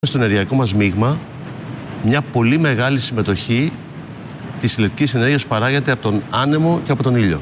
Στο ενεργειακό μας μείγμα μια πολύ μεγάλη συμμετοχή της ηλεκτρικής ενέργειας παράγεται από τον άνεμο και από τον ήλιο.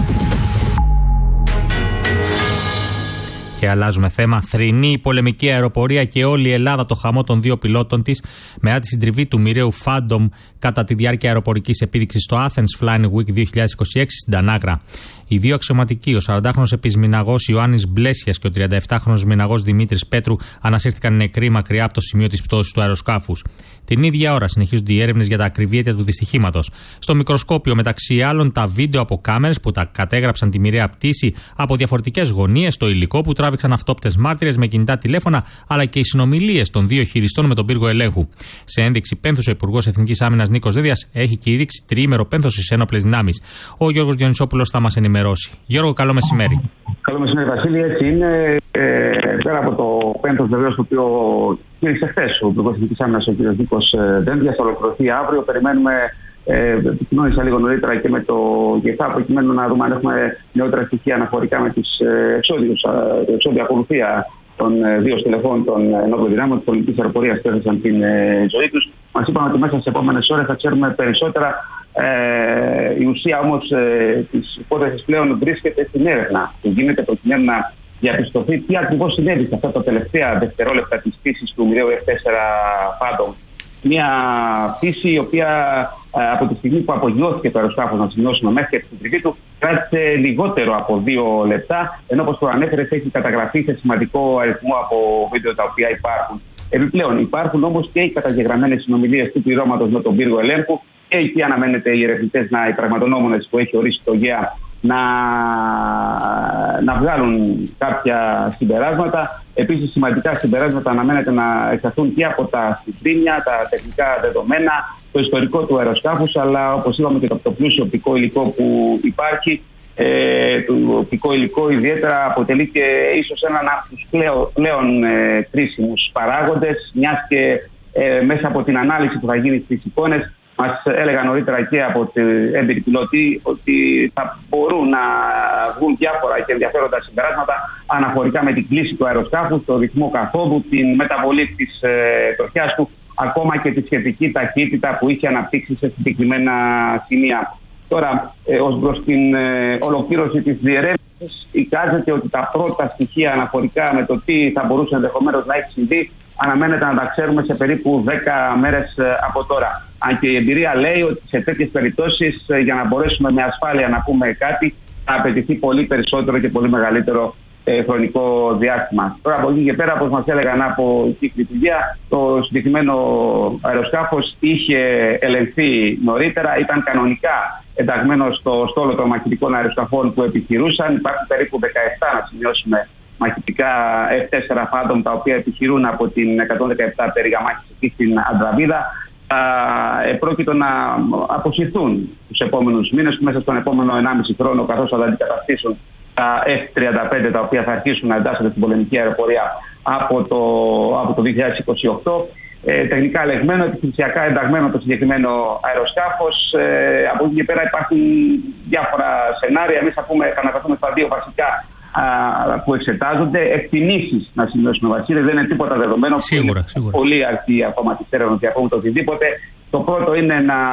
Και αλλάζουμε θέμα. Θρηνή η πολεμική αεροπορία και όλη η Ελλάδα το χαμό των δύο πιλότων της μετά τη συντριβή του μοιραίου Phantom κατά τη διάρκεια αεροπορικής επίδειξης στο Athens Flying Week 2026 στην Τανάγρα. Οι δύο αξιωματικοί, ο 40χρονος επισμηναγός Ιωάννης Μπλέσιας και ο 37χρονος μηναγός Δημήτρης Πέτρου, ανασύρθηκαν νεκροί μακριά από το σημείο της πτώσης του αεροσκάφους. Την ίδια ώρα συνεχίζονται οι έρευνες για τα ακριβή αίτια του δυστυχήματος. Στο μικροσκόπιο, μεταξύ άλλων, τα βίντεο από κάμερες που τα κατέγραψαν τη μοιραία πτήση από διαφορετικές γωνίες, το υλικό που τράβηξαν αυτόπτες μάρτυρες με κινητά τηλέφωνα, αλλά και οι συνομιλίες των δύο χειριστών με τον πύργο ελέγχου. Σε ένδειξη πένθους, ο Υπουργός Εθνικής Άμυνας Νίκος Δέδιας έχει κηρύξει τριήμερο πένθος στις ένοπλες δυνάμεις. Ο Γιώργος Διονυσόπουλος θα μας ενημερώσει. Γιώργο, καλό μεσημέρι. Καλό μεσημέρι, Βασίλη. Έτσι είναι. Πέρα από το πένθος, βεβαίως, το οποίο κήρυξε χθες ο Υπουργός Εθνικής Άμυνας, ο κ. Νίκος Δέδιας, θα ολοκληρωθεί αύριο. Περιμένουμε, επικοινώνησα λίγο νωρίτερα και με το ΓΕΘΑ, προκειμένου να δούμε αν έχουμε νεότερα στοιχεία αναφορικά με τις εξώδια ακολουθία των δύο στελεχών των ενόπλων δυνάμεων της πολιτικής αεροπορίας που έθεσαν την ζωή τους. Μας είπαν ότι μέσα στις επόμενες ώρες θα ξέρουμε περισσότερα. Η ουσία όμως της υπόθεσης πλέον βρίσκεται στην έρευνα που γίνεται προκειμένου να διαπιστωθεί τι ακριβώς συνέβη σε αυτά τα τελευταία δευτερόλεπτα της πτήσης του μοιραίου F4 Phantom. Μια πτήση η οποία από τη στιγμή που απογειώθηκε το αεροσκάφος, να σημειώσουμε, μέχρι και την συντριβή του, κράτησε λιγότερο από 2 λεπτά, ενώ όπως προανέφερες έχει καταγραφεί σε σημαντικό αριθμό από βίντεο τα οποία υπάρχουν. Επιπλέον υπάρχουν όμως και οι καταγεγραμμένες συνομιλίες του πληρώματος με τον πύργο ελέγχου και εκεί αναμένεται οι ερευνητές, οι πραγματονόμονες που έχει ορίσει το ΓΕΑ, να βγάλουν κάποια συμπεράσματα. Επίσης, σημαντικά συμπεράσματα αναμένεται να εξαρθούν και από τα συντρίμια, τα τεχνικά δεδομένα, το ιστορικό του αεροσκάφους, αλλά όπως είπαμε και το πλούσιο οπτικό υλικό που υπάρχει. Το οπτικό υλικό ιδιαίτερα αποτελεί και ίσως έναν από τους πλέον κρίσιμους παράγοντες, μιας και μέσα από την ανάλυση που θα γίνει στις εικόνες, μας έλεγαν νωρίτερα και από την έμπειροι πιλότοι ότι θα μπορούν να βγουν διάφορα και ενδιαφέροντα συμπεράσματα αναφορικά με την κλίση του αεροσκάφους, το ρυθμό καθόδου, την μεταβολή της τροχιάς του, ακόμα και τη σχετική ταχύτητα που είχε αναπτύξει σε συγκεκριμένα σημεία. Τώρα, ως προς την ολοκλήρωση της διερεύνησης, εικάζεται ότι τα πρώτα στοιχεία αναφορικά με το τι θα μπορούσε ενδεχομένως να έχει συμβεί αναμένεται να τα ξέρουμε σε περίπου 10 μέρες από τώρα. Αν και η εμπειρία λέει ότι σε τέτοιες περιπτώσεις, για να μπορέσουμε με ασφάλεια να πούμε κάτι, θα απαιτηθεί πολύ περισσότερο και πολύ μεγαλύτερο χρονικό διάστημα. Τώρα, από εκεί και πέρα, όπως μας έλεγαν από κύκλη του ΓΕΑ, το συγκεκριμένο αεροσκάφος είχε ελεγχθεί νωρίτερα, ήταν κανονικά ενταγμένο στο στόλο των μαχητικών αεροσκαφών που επιχειρούσαν. Υπάρχουν περίπου 17, να σημειώσουμε, μαχητικά F4 Phantom, τα οποία επιχειρούν από την 117 πτέρυγα μάχης εκεί στην Αντραβίδα. Πρόκειται να αποσυρθούν τους επόμενους μήνες, μέσα στον επόμενο 1,5 χρόνο, καθώς θα αντικαταστήσουν τα F35, τα οποία θα αρχίσουν να εντάσσονται στην πολεμική αεροπορία από το 2028. Τεχνικά ελεγμένο, επιχειρησιακά ενταγμένο το συγκεκριμένο αεροσκάφος. Από εκεί και πέρα υπάρχουν διάφορα σενάρια. Εμείς θα αναφερθούμε στα δύο βασικά που εξετάζονται. Εκτιμήσεις, να σημειώσουμε, Βασίλη, δεν είναι τίποτα δεδομένο. Σίγουρα. Πολύ αρχή ακόμα τη έρευνα ότι ακόμη το οτιδήποτε. Το πρώτο είναι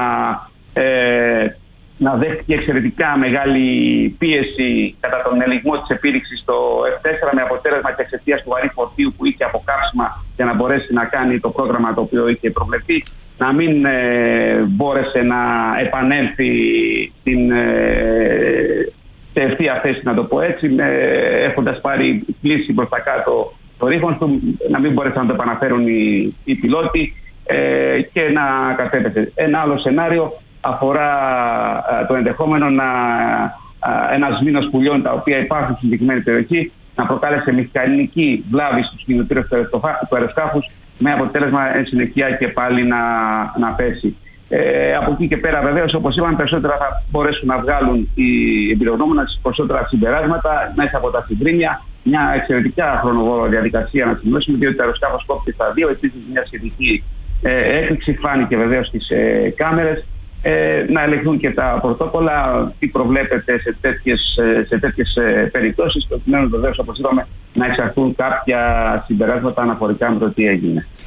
να δέχτηκε εξαιρετικά μεγάλη πίεση κατά τον ελιγμό της επίδειξης στο F4, με αποτέλεσμα και εξαιτίας του βαρύ φορτίου που είχε από καύσιμα για να μπορέσει να κάνει το πρόγραμμα το οποίο είχε προβλεφθεί, να μην μπόρεσε να επανέλθει στην ευθεία θέση, να το πω έτσι, έχοντας πάρει πλήση προς τα κάτω το ρήφος του, να μην μπόρεσαν να το επαναφέρουν οι πιλότοι και να κατέπεσε. Ένα άλλο σενάριο αφορά το ενδεχόμενο ένας μήνος πουλιών τα οποία υπάρχουν στην συγκεκριμένη περιοχή να προκάλεσε μηχανική βλάβη στους κινητήρες του αεροσκάφους, με αποτέλεσμα εν συνεχεία και πάλι να πέσει. Από εκεί και πέρα, βεβαίως, όπως είπαμε, περισσότερα θα μπορέσουν να βγάλουν οι εμπειρογνώμονες, περισσότερα συμπεράσματα μέσα από τα συντρίμια. Μια εξαιρετικά χρονοβόρα διαδικασία, να σημειώσουμε, διότι το αεροσκάφος κόπηκε στα δύο. Επίσης, μια σχετική έκρηξη φάνηκε βεβαίως στις κάμερες. Να ελεγχθούν και τα πρωτόκολλα, τι προβλέπεται σε τέτοιες περιπτώσεις, προκειμένου βεβαίως, όπως είπαμε, να εξαρθούν κάποια συμπεράσματα αναφορικά με το τι έγινε.